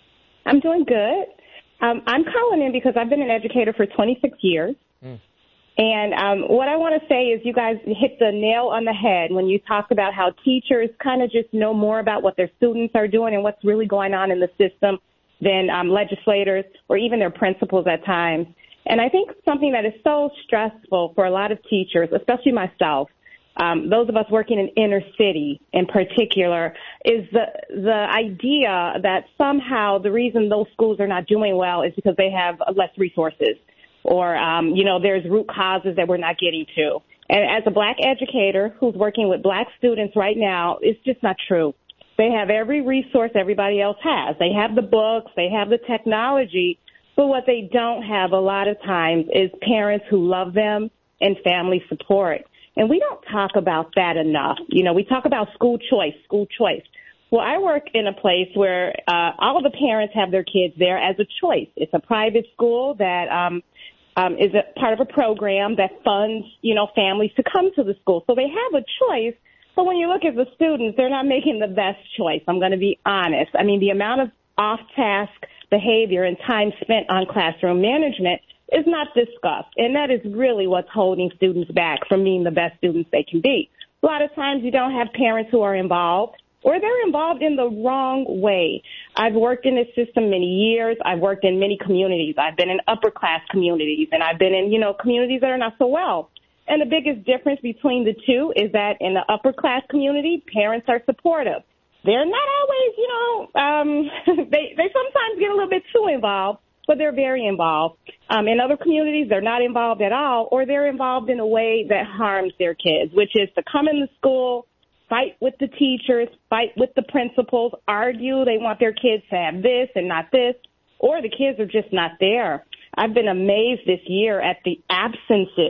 I'm doing good. Um, I'm calling in because I've been an educator for twenty-six years. Mm. And um, what I want to say is you guys hit the nail on the head when you talk about how teachers kind of just know more about what their students are doing and what's really going on in the system than um, legislators or even their principals at times. And I think something that is so stressful for a lot of teachers, especially myself, Um, those of us working in inner city in particular, is the the idea that somehow the reason those schools are not doing well is because they have less resources, or um, you know, there's root causes that we're not getting to. And as a black educator who's working with black students right now, it's just not true. They have every resource everybody else has. They have the books, they have the technology, but what they don't have a lot of times is parents who love them and family support. And we don't talk about that enough. You know, we talk about school choice, school choice. Well, I work in a place where uh, all of the parents have their kids there as a choice. It's a private school that um, um, is a part of a program that funds, you know, families to come to the school. So they have a choice. But when you look at the students, they're not making the best choice. I'm going to be honest. I mean, the amount of off-task behavior and time spent on classroom management is not discussed, and that is really what's holding students back from being the best students they can be. A lot of times you don't have parents who are involved, or they're involved in the wrong way. I've worked in this system many years. I've worked in many communities. I've been in upper-class communities, and I've been in, you know, communities that are not so well. And the biggest difference between the two is that in the upper-class community, parents are supportive. They're not always, you know, um, they, they sometimes get a little bit too involved, but they're very involved. Um, in other communities, they're not involved at all, or they're involved in a way that harms their kids, which is to come into school, fight with the teachers, fight with the principals, argue they want their kids to have this and not this, or the kids are just not there. I've been amazed this year at the absences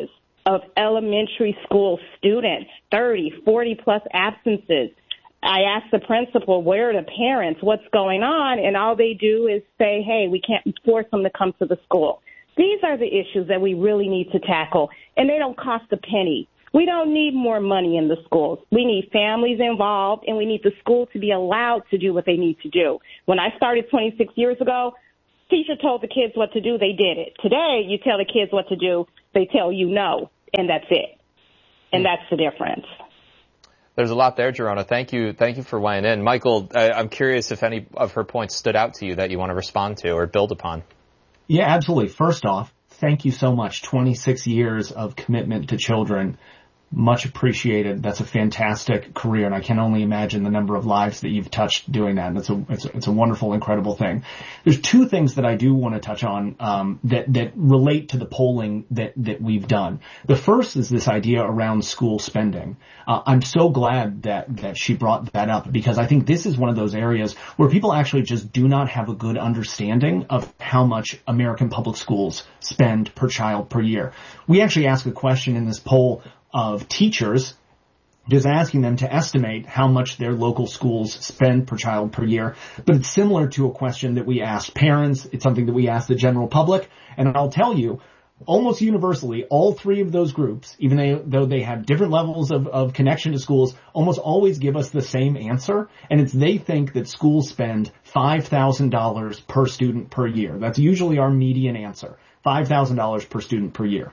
of elementary school students, thirty, forty plus absences. I asked the principal, where are the parents, what's going on? And all they do is say, hey, we can't force them to come to the school. These are the issues that we really need to tackle, and they don't cost a penny. We don't need more money in the schools. We need families involved, and we need the school to be allowed to do what they need to do. When I started twenty-six years ago, teacher told the kids what to do, they did it. Today, you tell the kids what to do, they tell you no, and that's it. And that's the difference. There's a lot there, Jerona. Thank you. Thank you for weighing in. Michael, I, I'm curious if any of her points stood out to you that you want to respond to or build upon. Yeah, absolutely. First off, thank you so much. twenty-six years of commitment to children. Much appreciated. That's a fantastic career, and I can only imagine the number of lives that you've touched doing that. And it's a, it's a, it's a wonderful, incredible thing. There's two things that I do want to touch on, um, that, that relate to the polling that, that we've done. The first is this idea around school spending. Uh, I'm so glad that, that she brought that up, because I think this is one of those areas where people actually just do not have a good understanding of how much American public schools spend per child per year. We actually ask a question in this poll of teachers, just asking them to estimate how much their local schools spend per child per year. But it's similar to a question that we asked parents. It's something that we ask the general public. And I'll tell you, almost universally, all three of those groups, even they, though they have different levels of, of connection to schools, almost always give us the same answer. And it's they think that schools spend five thousand dollars per student per year. That's usually our median answer, five thousand dollars per student per year.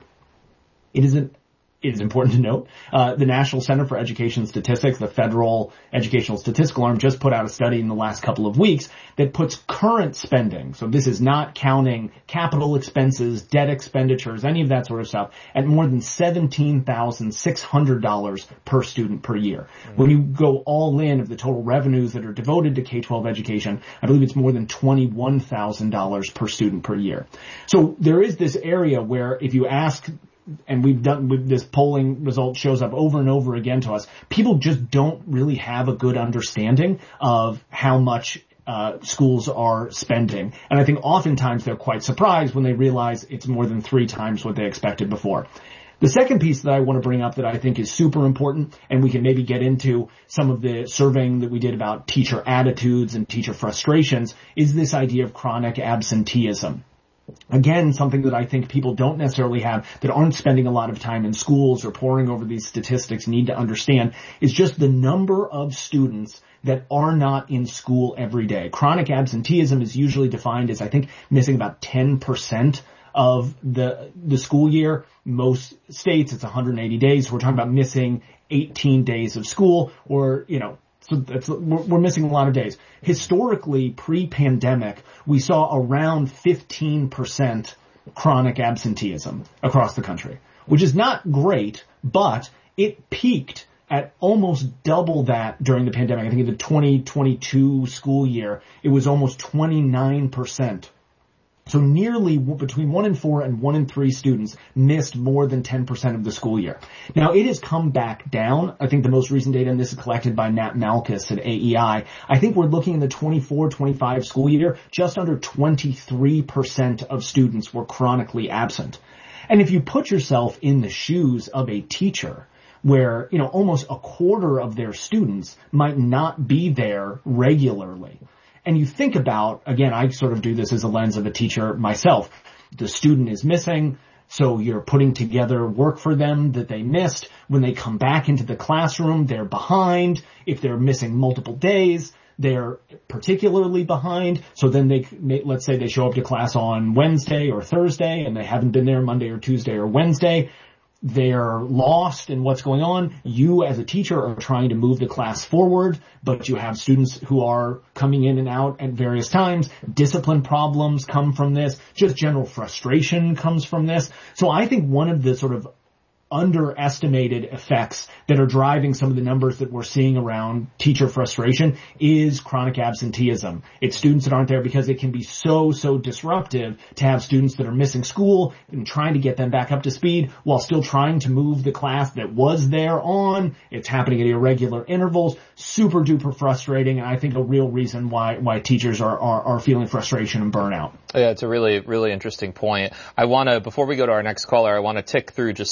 It isn't It is important to note, uh, the National Center for Education Statistics, the federal educational statistical arm, just put out a study in the last couple of weeks that puts current spending, so this is not counting capital expenses, debt expenditures, any of that sort of stuff, at more than seventeen thousand six hundred dollars per student per year. Mm-hmm. When you go all in of the total revenues that are devoted to K twelve education, I believe it's more than twenty-one thousand dollars per student per year. So there is this area where if you ask, and we've done, this polling result shows up over and over again to us, people just don't really have a good understanding of how much uh schools are spending. And I think oftentimes they're quite surprised when they realize it's more than three times what they expected before. The second piece that I want to bring up that I think is super important, and we can maybe get into some of the surveying that we did about teacher attitudes and teacher frustrations, is this idea of chronic absenteeism. Again, something that I think people don't necessarily have, that aren't spending a lot of time in schools or poring over these statistics, need to understand, is just the number of students that are not in school every day. Chronic absenteeism is usually defined as, I think, missing about ten percent of the the school year. Most states, it's one hundred eighty days. We're talking about missing eighteen days of school, or, you know, so that's, we're, we're missing a lot of days. Historically, pre-pandemic, we saw around fifteen percent chronic absenteeism across the country, which is not great, but it peaked at almost double that during the pandemic. I think in the twenty twenty-two school year, it was almost twenty-nine percent. So nearly between one in four and one in three students missed more than ten percent of the school year. Now, it has come back down. I think the most recent data, and this is collected by Nat Malkus at A E I, I think we're looking in the twenty-four twenty-five school year, just under twenty-three percent of students were chronically absent. And if you put yourself in the shoes of a teacher, where, you know, almost a quarter of their students might not be there regularly, and you think about, again, I sort of do this as a lens of a teacher myself. The student is missing, so you're putting together work for them that they missed. When they come back into the classroom, they're behind. If they're missing multiple days, they're particularly behind. So then they, let's say they show up to class on Wednesday or Thursday, and they haven't been there Monday or Tuesday or Wednesday. They're lost in what's going on. You as a teacher are trying to move the class forward, but you have students who are coming in and out at various times. Discipline problems come from this. Just general frustration comes from this. So I think one of the sort of underestimated effects that are driving some of the numbers that we're seeing around teacher frustration is chronic absenteeism. It's students that aren't there because it can be so, so disruptive to have students that are missing school and trying to get them back up to speed while still trying to move the class that was there on. It's happening at irregular intervals. Super duper frustrating, and I think a real reason why why teachers are, are, are feeling frustration and burnout. Yeah, it's a really, really interesting point. I want to, before we go to our next caller, I want to tick through just three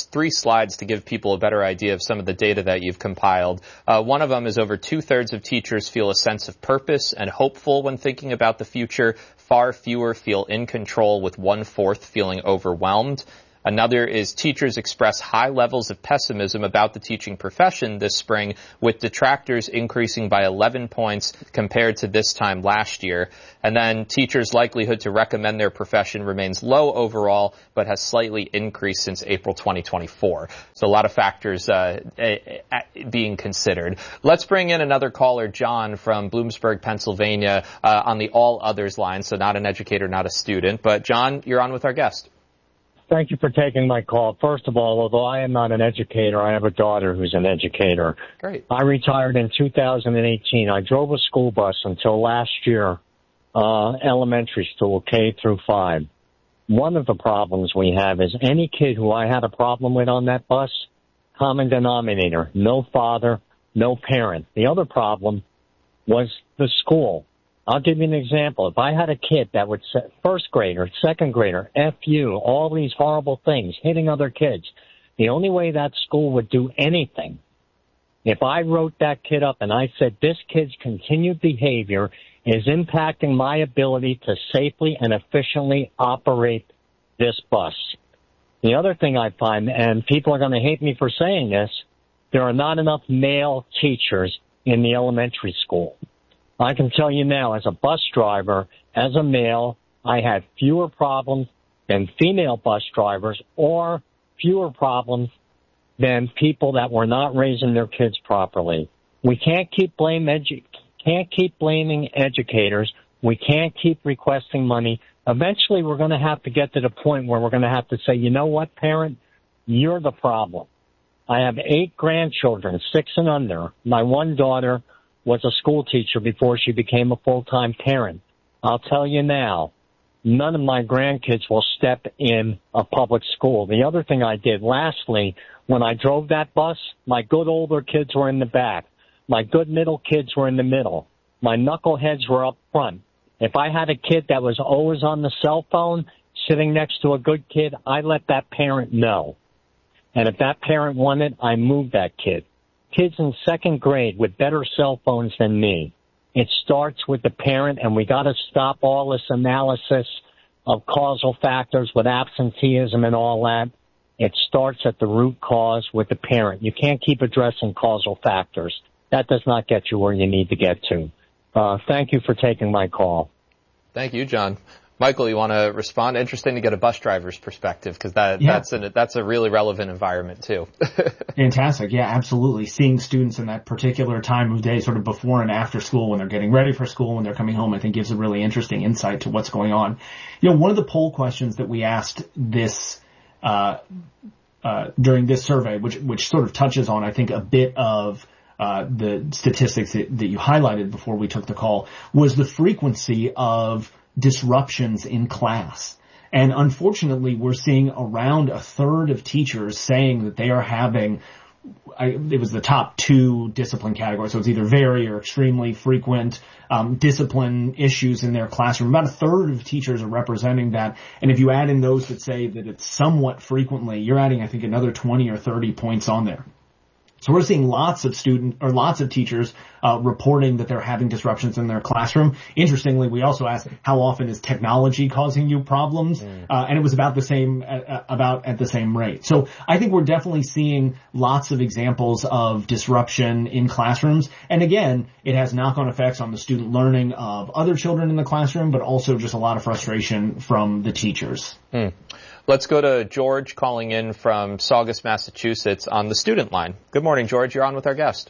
slides to give people a better idea of some of the data that you've compiled. Uh, one of them is over two-thirds of teachers feel a sense of purpose and hopeful when thinking about the future. Far fewer feel in control, with one-fourth feeling overwhelmed. Another is teachers express high levels of pessimism about the teaching profession this spring, with detractors increasing by eleven points compared to this time last year. And then teachers' likelihood to recommend their profession remains low overall, but has slightly increased since April twenty twenty-four. So a lot of factors uh, being considered. Let's bring in another caller, John from Bloomsburg, Pennsylvania, uh, on the all others line. So not an educator, not a student. But John, you're on with our guest. Thank you for taking my call. First of all, although I am not an educator, I have a daughter who's an educator. Great. I retired in two thousand eighteen. I drove a school bus until last year, uh, elementary school, K through five. One of the problems we have is any kid who I had a problem with on that bus, common denominator, no father, no parent. The other problem was the school. I'll give you an example. If I had a kid that would say, first grader, second grader, F you, all these horrible things, hitting other kids, the only way that school would do anything, if I wrote that kid up and I said this kid's continued behavior is impacting my ability to safely and efficiently operate this bus. The other thing I find, and people are going to hate me for saying this, there are not enough male teachers in the elementary school. I can tell you now, as a bus driver, as a male, I had fewer problems than female bus drivers or fewer problems than people that were not raising their kids properly. We can't keep blame edu- can't keep blaming educators. We can't keep requesting money. Eventually, we're going to have to get to the point where we're going to have to say, you know what, parent, you're the problem. I have eight grandchildren, six and under. My one daughter was a school teacher before she became a full-time parent. I'll tell you now, none of my grandkids will step in a public school. The other thing I did, lastly, when I drove that bus, my good older kids were in the back. My good middle kids were in the middle. My knuckleheads were up front. If I had a kid that was always on the cell phone sitting next to a good kid, I let that parent know. And if that parent wanted, I moved that kid. Kids in second grade with better cell phones than me. It starts with the parent, and we got to stop all this analysis of causal factors with absenteeism and all that. It starts at the root cause with the parent. You can't keep addressing causal factors. That does not get you where you need to get to. Uh, thank you for taking my call. Thank you, John. Michael, you want to respond? Interesting to get a bus driver's perspective, because that, yeah. that's, an, that's a really relevant environment, too. Fantastic. Yeah, absolutely. Seeing students in that particular time of day, sort of before and after school, when they're getting ready for school, when they're coming home, I think gives a really interesting insight to what's going on. You know, one of the poll questions that we asked this uh, uh during this survey, which which sort of touches on, I think, a bit of uh the statistics that, that you highlighted before we took the call, was the frequency of disruptions in class. And unfortunately, we're seeing around a third of teachers saying that they are having, I, it was the top two discipline categories, so it's either very or extremely frequent um, discipline issues in their classroom. About a third of teachers are representing that. And if you add in those that say that it's somewhat frequently, you're adding, I think, another twenty or thirty points on there. So we're seeing lots of student or lots of teachers uh, reporting that they're having disruptions in their classroom. Interestingly, we also asked, how often is technology causing you problems? Mm. Uh, and it was about the same, uh, about at the same rate. So I think we're definitely seeing lots of examples of disruption in classrooms. And again, it has knock-on effects on the student learning of other children in the classroom, but also just a lot of frustration from the teachers. Mm. Let's go to George calling in from Saugus, Massachusetts on the student line. Good morning, George. You're on with our guest.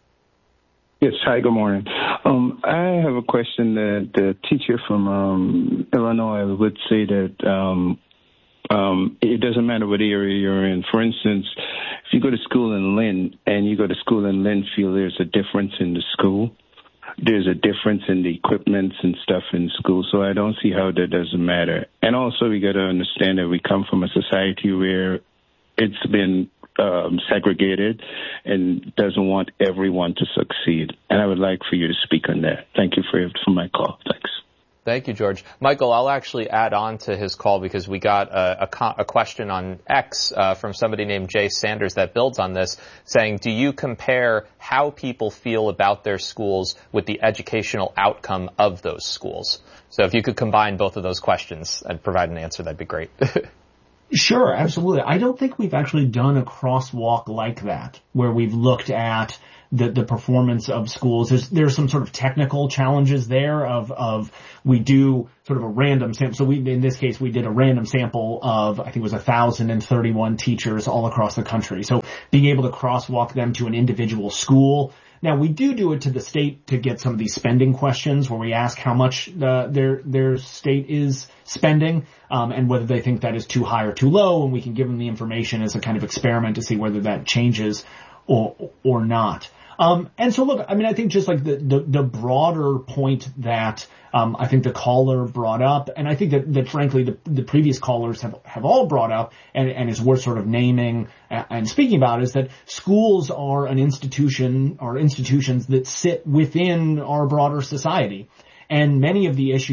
Yes. Hi, good morning. Um, I have a question that the teacher from um, Illinois would say that um, um, it doesn't matter what area you're in. For instance, if you go to school in Lynn and you go to school in Linfield, there's a difference in the school. There's a difference in the equipment and stuff in school, so I don't see how that doesn't matter. And also, we got to understand that we come from a society where it's been um, segregated and doesn't want everyone to succeed. And I would like for you to speak on that. Thank you for for my call. Thanks. Thank you, George. Michael, I'll actually add on to his call because we got a, a, a question on X uh, from somebody named Jay Sanders that builds on this, saying, do you compare how people feel about their schools with the educational outcome of those schools? So if you could combine both of those questions and provide an answer, that'd be great. Sure, absolutely. I don't think we've actually done a crosswalk like that, where we've looked at the, the performance of schools. There's, there's some sort of technical challenges there of, of, we do sort of a random sample. So we, in this case, we did a random sample of, I think it was one thousand thirty-one teachers all across the country. So being able to crosswalk them to an individual school. Now, we do do it to the state to get some of these spending questions where we ask how much uh, their their state is spending um, and whether they think that is too high or too low, and we can give them the information as a kind of experiment to see whether that changes or or not. Um, and so, look, I mean, I think just like the, the, the broader point that um, I think the caller brought up, and I think that, that frankly the, the previous callers have, have all brought up, and, and is worth sort of naming and speaking about, is that schools are an institution, or institutions that sit within our broader society. And many of the issues